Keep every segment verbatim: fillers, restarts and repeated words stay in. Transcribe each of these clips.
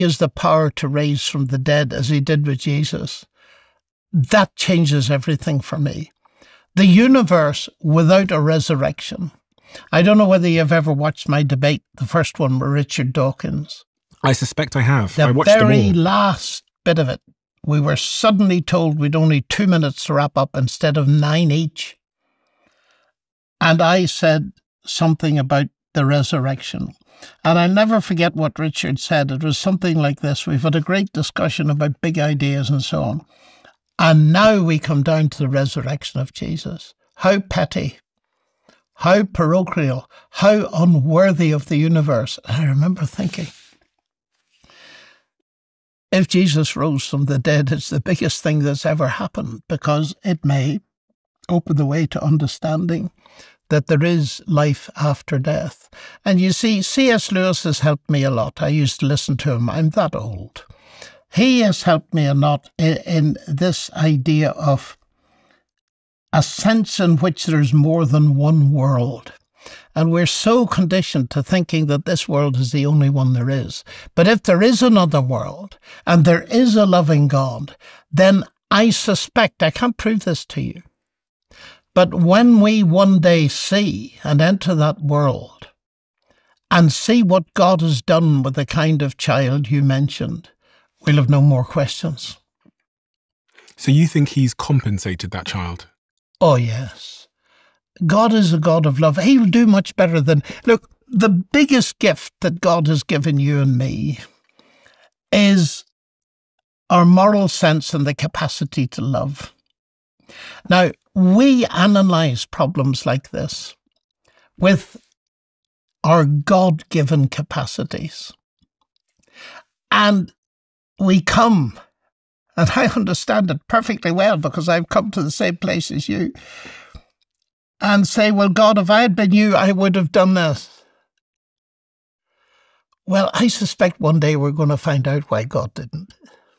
has the power to raise from the dead as he did with Jesus, that changes everything for me. The universe without a resurrection. I don't know whether you've ever watched my debate, the first one with Richard Dawkins. I suspect I have. The I watched them very all. last bit of it, we were suddenly told we'd only two minutes to wrap up instead of nine each. And I said something about the resurrection. And I'll never forget what Richard said. It was something like this. We've had a great discussion about big ideas and so on. And now we come down to the resurrection of Jesus. How petty, how parochial, how unworthy of the universe. And I remember thinking, if Jesus rose from the dead, it's the biggest thing that's ever happened, because it may open the way to understanding that there is life after death. And you see, C S Lewis has helped me a lot. I used to listen to him. I'm that old. He has helped me a lot in, in this idea of a sense in which there's more than one world. And we're so conditioned to thinking that this world is the only one there is. But if there is another world, and there is a loving God, then I suspect, I can't prove this to you, but when we one day see and enter that world and see what God has done with the kind of child you mentioned, we'll have no more questions. So you think he's compensated that child? Oh, yes. God is a God of love. He'll do much better than... Look, the biggest gift that God has given you and me is our moral sense and the capacity to love. Now, we analyze problems like this with our God-given capacities. And we come, and I understand it perfectly well because I've come to the same place as you, and say, well, God, if I had been you, I would have done this. Well, I suspect one day we're going to find out why God didn't.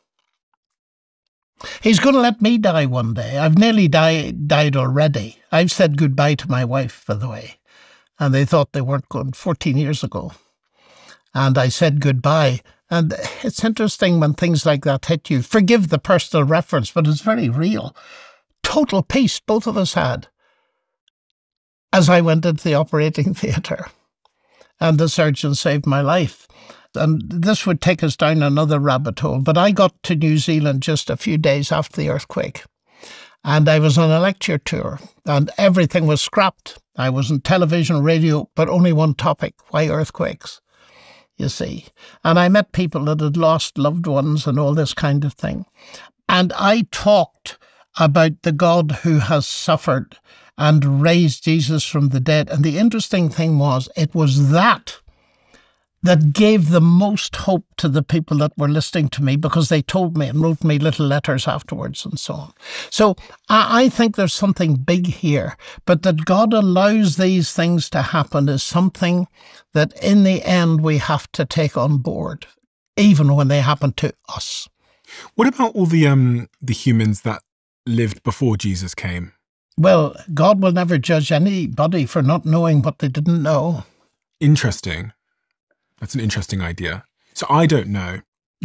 He's going to let me die one day. I've nearly died, died already. I've said goodbye to my wife, by the way, and they thought they weren't going fourteen years ago. And I said goodbye. And it's interesting when things like that hit you. Forgive the personal reference, but it's very real. Total peace both of us had as I went into the operating theatre, and the surgeon saved my life. And this would take us down another rabbit hole, but I got to New Zealand just a few days after the earthquake, and I was on a lecture tour, and everything was scrapped. I was on television, radio, but only one topic: why earthquakes, you see. And I met people that had lost loved ones and all this kind of thing. And I talked about the God who has suffered and raised Jesus from the dead. And the interesting thing was, it was that that gave the most hope to the people that were listening to me, because they told me and wrote me little letters afterwards and so on. So I, I think there's something big here, but that God allows these things to happen is something that in the end we have to take on board, even when they happen to us. What about all the um the humans that lived before Jesus came? Well, God will never judge anybody for not knowing what they didn't know. Interesting. That's an interesting idea. So I don't know.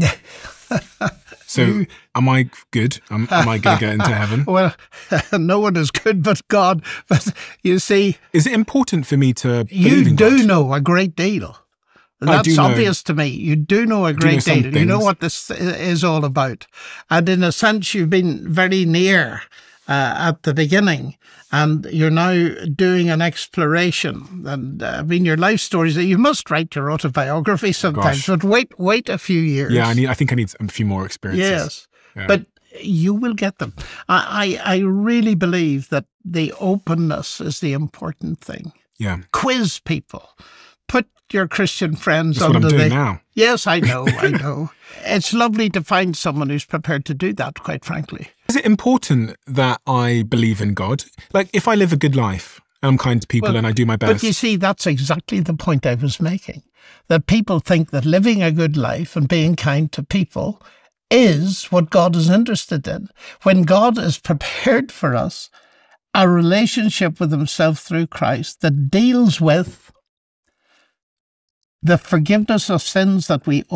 So you, am I good? Am, am I going to get into heaven? Well, no one is good but God. But you see... Is it important for me to believe You in do God? know a great deal. That's obvious to me. You do know a great know deal. You know what this is all about. And in a sense, you've been very near uh, at the beginning, and you're now doing an exploration. And uh, I mean, your life stories, you must write your autobiography sometimes, Gosh. but wait, wait a few years. Yeah, I need. I think I need a few more experiences. Yes, yeah. But you will get them. I, I, I really believe that the openness is the important thing. Yeah. Quiz people. Put your Christian friends That's under what I'm doing the... now. Yes, I know, I know. It's lovely to find someone who's prepared to do that, quite frankly. Is it important that I believe in God? Like, if I live a good life, I'm kind to people Well, and I do my best. But you see, that's exactly the point I was making. That people think that living a good life and being kind to people is what God is interested in. When God is prepared for us a relationship with himself through Christ that deals with the forgiveness of sins that we